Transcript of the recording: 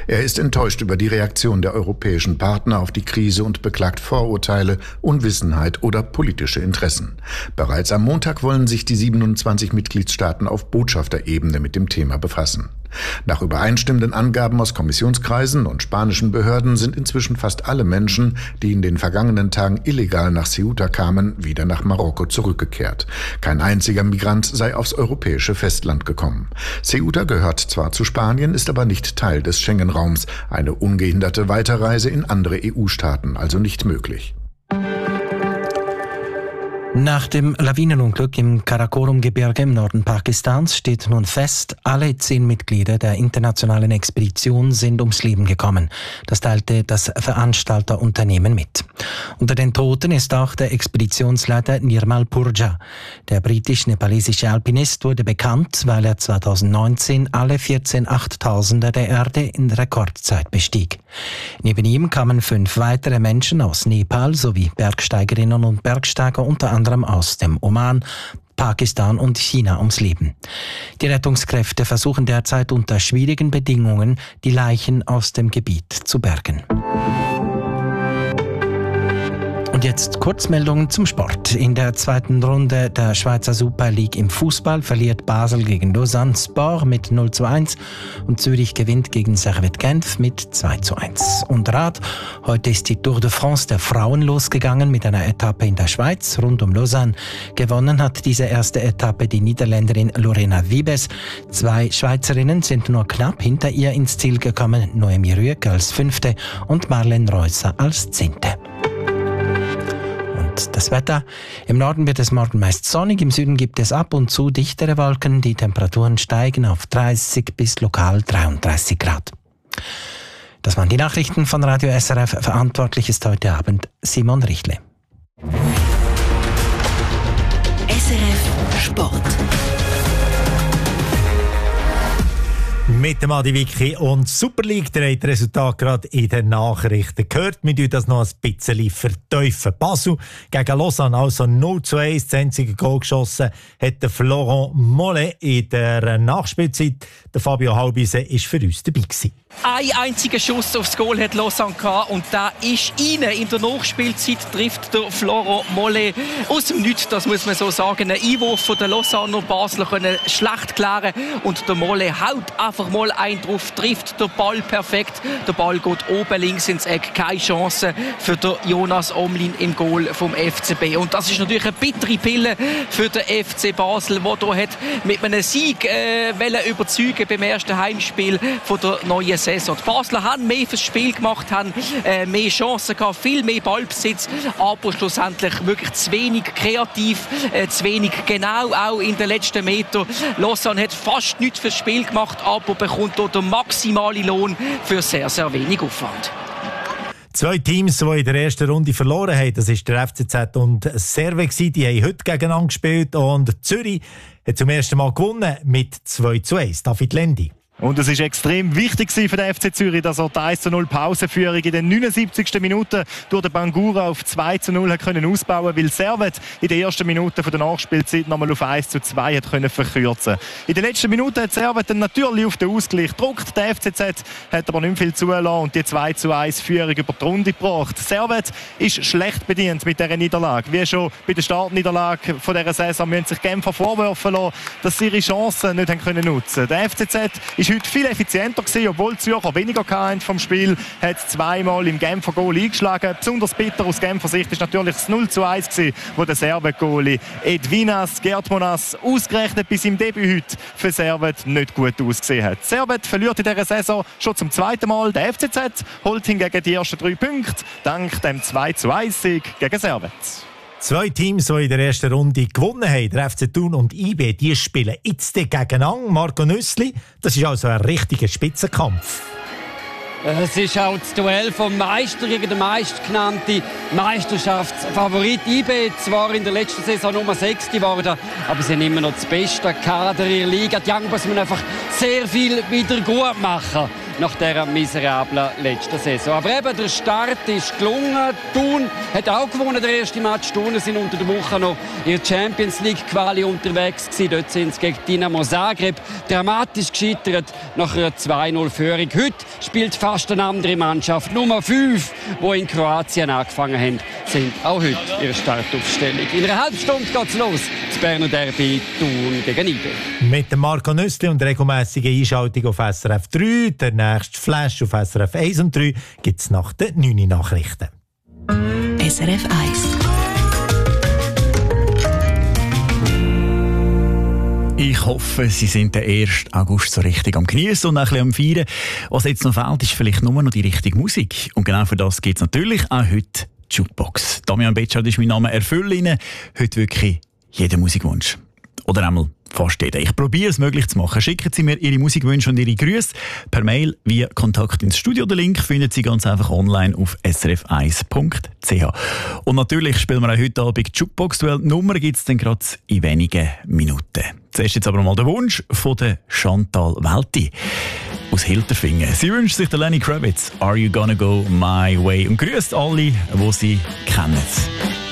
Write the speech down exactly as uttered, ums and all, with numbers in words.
Er ist enttäuscht über die Reaktion der europäischen Partner auf die Krise und beklagt Vorurteile, Unwissenheit oder politische Interessen. Bereits am Montag wollen sich die siebenundzwanzig Mitgliedstaaten auf Botschafterebene mit dem Thema befassen. Nach übereinstimmenden Angaben aus Kommissionskreisen und spanischen Behörden sind inzwischen fast alle Menschen, die in den vergangenen Tagen illegal nach Ceuta kamen, wieder nach Marokko zurückgekehrt. Kein einziger Migrant sei aufs europäische Festland gekommen. Ceuta gehört zwar zu Spanien, ist aber nicht Teil des Schengen-Raums. Eine ungehinderte Weiterreise in andere E U-Staaten also nicht möglich. Nach dem Lawinenunglück im Karakorum-Gebirge im Norden Pakistans steht nun fest, alle zehn Mitglieder der internationalen Expedition sind ums Leben gekommen. Das teilte das Veranstalterunternehmen mit. Unter den Toten ist auch der Expeditionsleiter Nirmal Purja. Der britisch-nepalesische Alpinist wurde bekannt, weil er zweitausendneunzehn alle vierzehn Achttausender der Erde in Rekordzeit bestieg. Neben ihm kamen fünf weitere Menschen aus Nepal sowie Bergsteigerinnen und Bergsteiger unter anderem aus dem Oman, Pakistan und China ums Leben. Die Rettungskräfte versuchen derzeit unter schwierigen Bedingungen, die Leichen aus dem Gebiet zu bergen. Und jetzt Kurzmeldungen zum Sport. In der zweiten Runde der Schweizer Super League im Fußball verliert Basel gegen Lausanne Sport mit null zu eins und Zürich gewinnt gegen Servette Genf mit zwei zu eins. Und Rad, heute ist die Tour de France der Frauen losgegangen mit einer Etappe in der Schweiz rund um Lausanne. Gewonnen hat diese erste Etappe die Niederländerin Lorena Wiebes. Zwei Schweizerinnen sind nur knapp hinter ihr ins Ziel gekommen, Noemi Rüegg als Fünfte und Marlene Reusser als Zehnte. Das Wetter. Im Norden wird es morgen meist sonnig, im Süden gibt es ab und zu dichtere Wolken. Die Temperaturen steigen auf dreißig bis lokal dreiunddreißig Grad. Das waren die Nachrichten von Radio S R F. Verantwortlich ist heute Abend Simon Richle. S R F Sport. Mit dem Adi Vicky und Super League, der hat das Resultat gerade in den Nachrichten gehört. Wir tun das noch ein bisschen vertiefen. Basel gegen Lausanne, also null zu eins, das einzige Goal geschossen hat der Florent Mollet in der Nachspielzeit. Der Fabio Halbise war für uns dabei gewesen. Ein einziger Schuss aufs Goal hat Lausanne gehabt und da ist rein. In der Nachspielzeit trifft der Florent Mollet aus dem Nichts, das muss man so sagen. Ein Einwurf von der Lausanne und Basler können schlecht klären und der Mollet haut einfach mal einen drauf, trifft der Ball perfekt. Der Ball geht oben links ins Eck. Keine Chance für den Jonas Omlin im Goal vom F C B. Und das ist natürlich eine bittere Pille für den F C Basel, der hier hat mit einem Sieg äh, überzeugen beim ersten Heimspiel von der neuen Saison. Die Basler haben mehr fürs Spiel gemacht, haben äh, mehr Chancen gehabt, viel mehr Ballbesitz, aber schlussendlich wirklich zu wenig kreativ, äh, zu wenig genau auch in den letzten Metern. Lausanne hat fast nichts fürs Spiel gemacht, aber bekommt dort den maximalen Lohn für sehr, sehr wenig Aufwand. Zwei Teams, die in der ersten Runde verloren haben, das ist der F C Z und Servette. Die haben heute gegeneinander gespielt und Zürich hat zum ersten Mal gewonnen mit zwei zu eins. David Lendi. Und es war extrem wichtig für den F C Zürich, dass er die eins zu null Pausenführung in den neunundsiebzigsten Minuten durch den Bangura auf zwei zu null können ausbauen, weil Servette in den ersten Minuten der Nachspielzeit nochmal auf eins zu zwei hat können verkürzen. In den letzten Minuten hat Servette dann natürlich auf den Ausgleich gedruckt. Der F C Z hat aber nicht viel zulassen und die zwei zu eins Führung über die Runde gebracht. Servette ist schlecht bedient mit dieser Niederlage. Wie schon bei der Startniederlage von dieser Saison müssen sich Genfer vorwerfen lassen, dass sie ihre Chancen nicht haben können nutzen. Der F C Z ist heute viel effizienter gewesen, obwohl die Zürcher weniger hatten vom Spiel, hat zweimal im Genfer Goal eingeschlagen. Besonders bitter aus Genfer Sicht ist natürlich das null zu eins gewesen, wo der Servette-Goalie Edvinas Gertmonas ausgerechnet bis im Debüt heute für Servette nicht gut ausgesehen hat. Servette verliert in dieser Saison schon zum zweiten Mal. Der F C Z holt hingegen die ersten drei Punkte, dank dem zwei zu eins Sieg gegen Servette. Zwei Teams, die in der ersten Runde gewonnen haben, der F C Thun und I B, die spielen jetzt gegeneinander. Marco Nüssli, das ist also ein richtiger Spitzenkampf. Es ist auch das Duell vom Meister gegen den meistgenannten Meisterschaftsfavorit. I B zwar in der letzten Saison Nummer sechs geworden, aber sie haben immer noch das beste Kader ihrer Liga. Die Young muss man einfach sehr viel wieder gut machen. nach dieser miserablen letzten Saison. Aber eben, der Start ist gelungen. Thun hat auch gewonnen, der erste Match. Thun sind unter der Woche noch in der Champions League Quali unterwegs gewesen. Dort sind sie gegen Dinamo Zagreb dramatisch gescheitert nach einer zwei null Führung. Heute spielt fast eine andere Mannschaft. Nummer fünf, die in Kroatien angefangen haben, sind auch heute ihre Startaufstellung. In einer halben Stunde geht es los. Das Berner Derby Thun gegen I B. Mit dem Marco Nüssli und regelmäßiger Einschaltung auf S R F drei. Der nächste Flash auf S R F eins und drei gibt es nach den neun Nachrichten. S R F eins. Ich hoffe, Sie sind den ersten August so richtig am Genießen und ein bisschen am Feiern. Was jetzt noch fehlt, ist vielleicht nur noch die richtige Musik. Und genau für das gibt es natürlich auch heute Jukebox. Damian Betschart ist mein Name. Erfülle Ihnen heute wirklich jeden Musikwunsch. Oder einmal fast jeden. Ich probiere es möglich zu machen. Schicken Sie mir Ihre Musikwünsche und Ihre Grüße per Mail via Kontakt ins Studio. Den Link finden Sie ganz einfach online auf s r f eins punkt c h. Und natürlich spielen wir auch heute Abend Jukebox, weil die Nummer gibt es dann gerade in wenigen Minuten. Zuerst jetzt aber mal der Wunsch von der Chantal Welti aus Hilterfingen. Sie wünscht sich der Lenny Kravitz «Are You Gonna Go My Way» und grüßt alle, die sie kennen.